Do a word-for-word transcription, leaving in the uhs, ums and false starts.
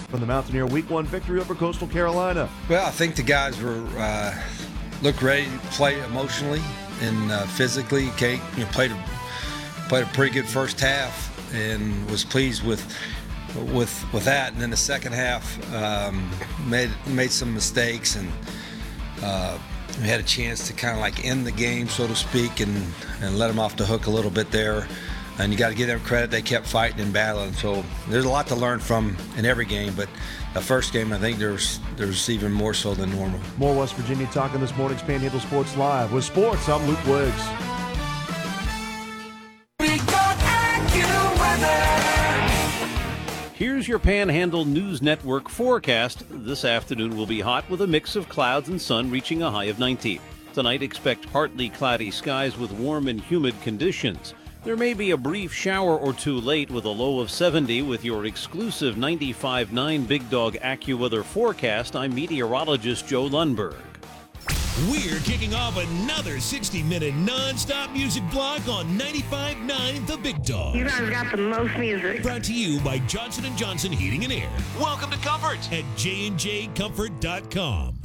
from the Mountaineer Week One victory over Coastal Carolina. Well, I think the guys were uh, looked ready to play emotionally and uh, physically. Kate, you know, played a, played a pretty good first half and was pleased with with with that. And then the second half um, made made some mistakes and uh, we had a chance to kind of like end the game, so to speak, and and let them off the hook a little bit there. And you got to give them credit. They kept fighting and battling. So there's a lot to learn from in every game. But the first game, I think there's there's even more so than normal. More West Virginia talking this morning's Panhandle Sports Live. With sports, I'm Luke Wiggs. Here's your Panhandle News Network forecast. This afternoon will be hot with a mix of clouds and sun reaching a high of nineteen. Tonight, expect partly cloudy skies with warm and humid conditions. There may be a brief shower or two late with a low of seventy with your exclusive ninety-five point nine Big Dog AccuWeather forecast. I'm meteorologist Joe Lundberg. We're kicking off another sixty-minute non-stop music block on ninety-five point nine The Big Dog. You guys got the most music. Brought to you by Johnson and Johnson Heating and Air. Welcome to Comfort at J and J Comfort dot com.